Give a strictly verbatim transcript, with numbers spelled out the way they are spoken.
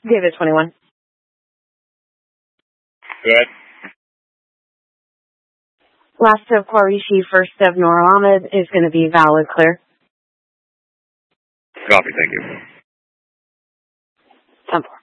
David twenty-one. Go ahead. Last of Quarishi, first of Nor Ahmed is going to be valid clear. Copy, thank you. ten four.